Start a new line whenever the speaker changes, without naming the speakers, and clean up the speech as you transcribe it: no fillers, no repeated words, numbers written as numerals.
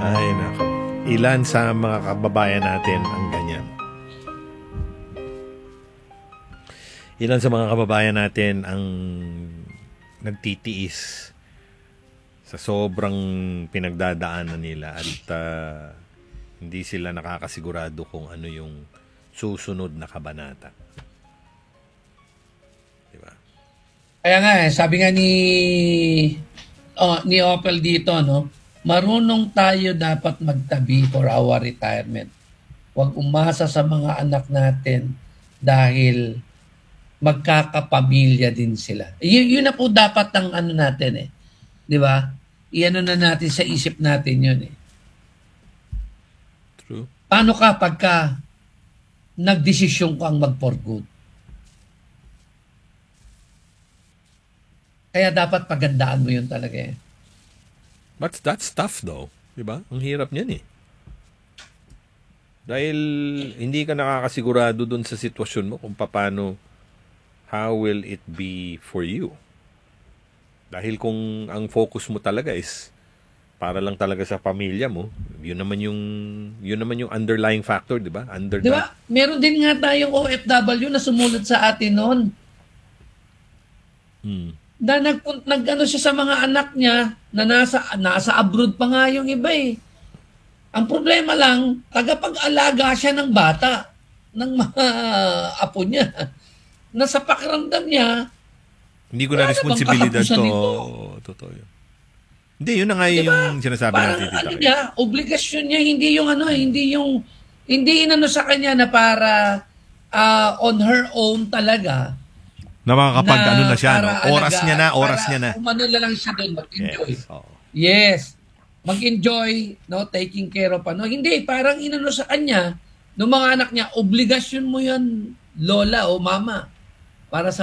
Ay, nako. Ilan sa mga kababayan natin ang ganyan. Ilan sa mga kababayan natin ang nagtitiis sa sobrang pinagdadaanan nila at hindi sila nakakasigurado kung ano yung susunod na kabanata. Diba?
Kaya nga sabi nga ni Opel dito, no? Marunong tayo dapat magtabi for our retirement. Huwag umasa sa mga anak natin dahil magkakapamilya din sila. Yun na po dapat ang ano natin eh. Di ba? Iano na natin sa isip natin yun eh.
True.
Paano ka pagka nagdesisyon kang mag-for good? Kaya dapat pagandaan mo yun talaga eh.
But that's tough though. Diba? Ang hirap niyan eh. Dahil hindi ka nakakasigurado dun sa sitwasyon mo kung paano, how will it be for you? Dahil kung ang focus mo talaga is para lang talaga sa pamilya mo, yun naman yung underlying factor, di ba?
Di ba? Meron din nga tayong OFW na sumunod sa atin noon. Na nag-ano siya sa mga anak niya na nasa abroad pa nga yung iba eh. Ang problema lang, tagapag-alaga siya ng bata, ng mga apo niya. Nasa pakiramdam niya,
hindi ko na responsibilidad to. Totoo yun. Hindi, yun na nga yung sinasabi natin.
Ano niya, obligasyon niya, hindi inano sa kanya na para on her own talaga.
Na makakapag ano na siya, no? Oras niya na.
Umano na lang siya doon, mag-enjoy.
Yes. Oh.
Yes. Mag-enjoy, no, taking care of ano. Hindi, parang inano sa kanya, ng mga anak niya, obligasyon mo yan, lola o mama, para sa